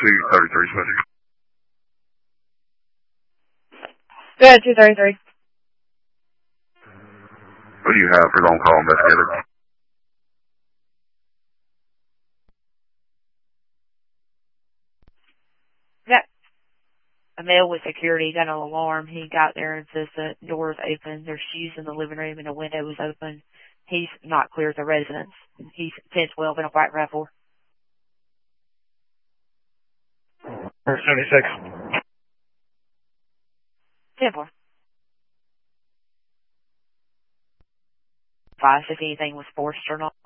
233, Spencer. Go ahead, 233. What do you have for the on-call investigator? Yeah. A male with security got an alarm. He got there and says the door is open. There's shoes in the living room and the window is open. He's not clear of the residence. He's 1012 in a white RAV4. 76. 10-4. 5, if anything was forced or not.